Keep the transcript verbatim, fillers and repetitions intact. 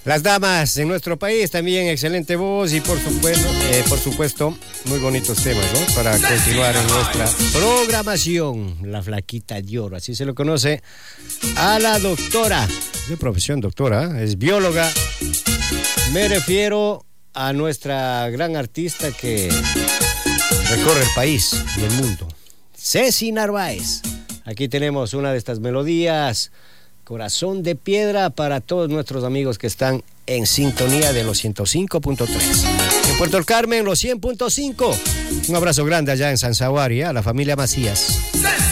Las damas en nuestro país también, excelente voz y por supuesto, eh, por supuesto, muy bonitos temas, ¿no? Para continuar en nuestra programación. La flaquita de oro, así se lo conoce a la doctora, de profesión doctora, es bióloga. Me refiero a nuestra gran artista que recorre el país y el mundo, Ceci Narváez. Aquí tenemos una de estas melodías, Corazón de Piedra, para todos nuestros amigos que están en sintonía de los ciento cinco punto tres. En Puerto El Carmen, los cien punto cinco. Un abrazo grande allá en San Zaguari, a la familia Macías.